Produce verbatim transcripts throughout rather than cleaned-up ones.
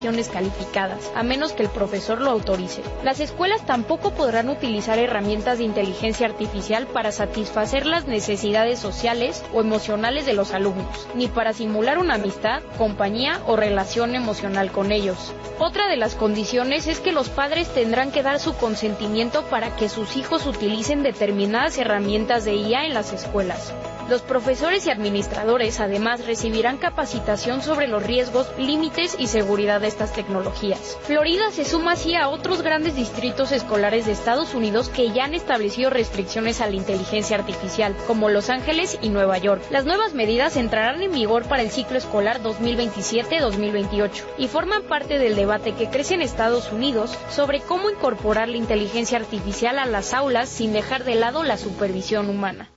calificadas, a menos que el profesor lo autorice. Las escuelas tampoco podrán utilizar herramientas de inteligencia artificial para satisfacer las necesidades sociales o emocionales de los alumnos, ni para simular una amistad, compañía o relación emocional con ellos. Otra de las condiciones es que los padres tendrán que dar su consentimiento para que sus hijos utilicen determinadas herramientas de I A en las escuelas. Los profesores y administradores además recibirán capacitación sobre los riesgos, límites y seguridad de estas tecnologías. Florida se suma así a otros grandes distritos escolares de Estados Unidos que ya han establecido restricciones a la inteligencia artificial, como Los Ángeles y Nueva York. Las nuevas medidas entrarán en vigor para el ciclo escolar dos mil veintisiete dos mil veintiocho y forman parte del debate que crece en Estados Unidos sobre cómo incorporar la inteligencia artificial a las aulas sin dejar de lado la supervisión humana.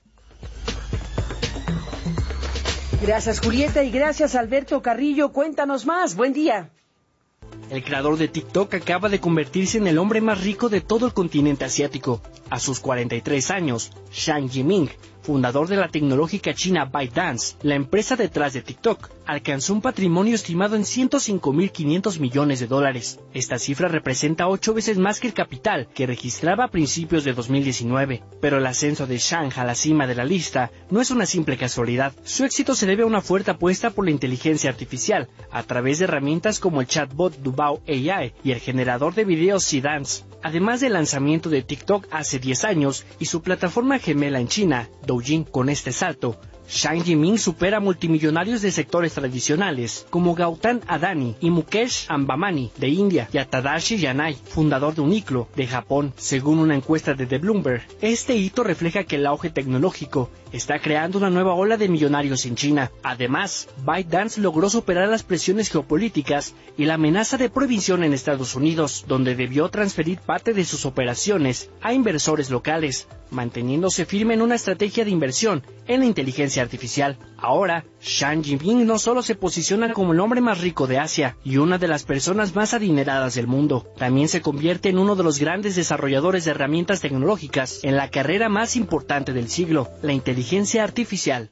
Gracias, Julieta, y gracias, Alberto Carrillo. Cuéntanos más. Buen día. El creador de TikTok acaba de convertirse en el hombre más rico de todo el continente asiático. A sus cuarenta y tres años, Zhang Yiming, fundador de la tecnológica china ByteDance, la empresa detrás de TikTok, alcanzó un patrimonio estimado en ciento cinco mil quinientos millones de dólares. Esta cifra representa ocho veces más que el capital que registraba a principios de dos mil diecinueve. Pero el ascenso de Zhang a la cima de la lista no es una simple casualidad. Su éxito se debe a una fuerte apuesta por la inteligencia artificial, a través de herramientas como el chatbot Dubao A I y el generador de videos Seedance. Además del lanzamiento de TikTok hace diez años y su plataforma gemela en China, Douyin. Con este salto, Zhang Yiming supera a multimillonarios de sectores tradicionales como Gautam Adani y Mukesh Ambani de India y a Tadashi Yanai, fundador de Uniqlo de Japón. Según una encuesta de The Bloomberg, este hito refleja que el auge tecnológico está creando una nueva ola de millonarios en China. Además, ByteDance logró superar las presiones geopolíticas y la amenaza de prohibición en Estados Unidos, donde debió transferir parte de sus operaciones a inversores locales, manteniéndose firme en una estrategia de inversión en la inteligencia artificial. Ahora, Zhang Yiming no solo se posiciona como el hombre más rico de Asia y una de las personas más adineradas del mundo, también se convierte en uno de los grandes desarrolladores de herramientas tecnológicas en la carrera más importante del siglo, la inteligencia artificial.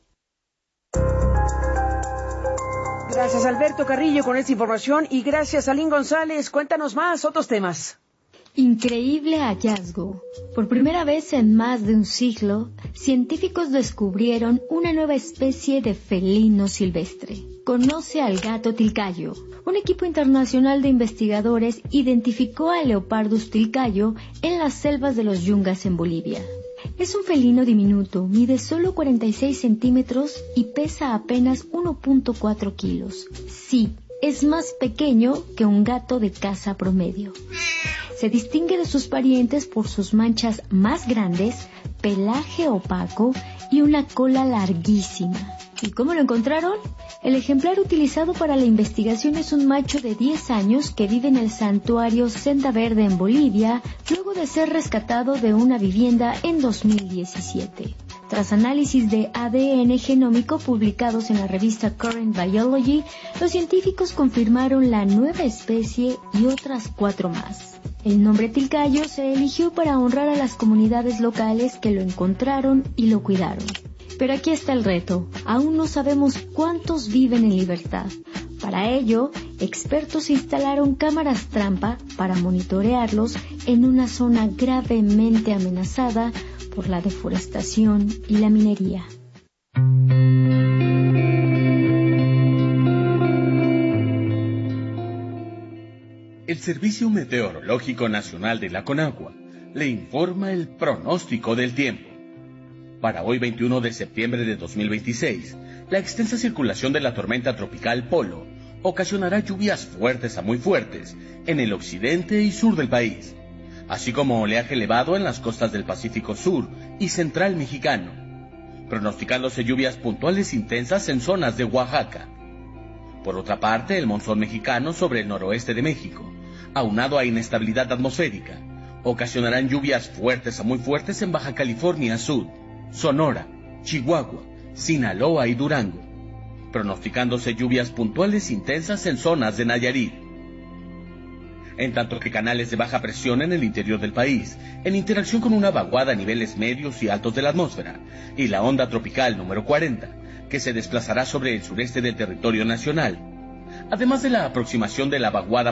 Gracias, Alberto Carrillo, con esta información, y gracias, Alín González. Cuéntanos más, otros temas. Increíble hallazgo. Por primera vez en más de un siglo, científicos descubrieron una nueva especie de felino silvestre. Conoce al gato tilcayo. Un equipo internacional de investigadores identificó al Leopardus tilcayo en las selvas de los Yungas en Bolivia. Es un felino diminuto, mide solo cuarenta y seis centímetros y pesa apenas uno punto cuatro kilos. Sí, es más pequeño que un gato de caza promedio. Se distingue de sus parientes por sus manchas más grandes, pelaje opaco y una cola larguísima. ¿Y cómo lo encontraron? El ejemplar utilizado para la investigación es un macho de diez años que vive en el santuario Senda Verde en Bolivia, luego de ser rescatado de una vivienda en dos mil diecisiete. Tras análisis de A D N genómico publicados en la revista Current Biology, los científicos confirmaron la nueva especie y otras cuatro más. El nombre tilcayo se eligió para honrar a las comunidades locales que lo encontraron y lo cuidaron. Pero aquí está el reto. Aún no sabemos cuántos viven en libertad. Para ello, expertos instalaron cámaras trampa para monitorearlos en una zona gravemente amenazada por la deforestación y la minería. El Servicio Meteorológico Nacional de la Conagua le informa el pronóstico del tiempo. Para hoy veintiuno de septiembre de dos mil veintiséis, la extensa circulación de la tormenta tropical Polo ocasionará lluvias fuertes a muy fuertes en el occidente y sur del país, así como oleaje elevado en las costas del Pacífico Sur y Central mexicano, pronosticándose lluvias puntuales intensas en zonas de Oaxaca. Por otra parte, el monzón mexicano sobre el noroeste de México, aunado a inestabilidad atmosférica, ocasionarán lluvias fuertes a muy fuertes en Baja California Sur, Sonora, Chihuahua, Sinaloa y Durango, pronosticándose lluvias puntuales intensas en zonas de Nayarit. En tanto que canales de baja presión en el interior del país, en interacción con una vaguada a niveles medios y altos de la atmósfera, y la onda tropical número cuarenta, que se desplazará sobre el sureste del territorio nacional, además de la aproximación de la vaguada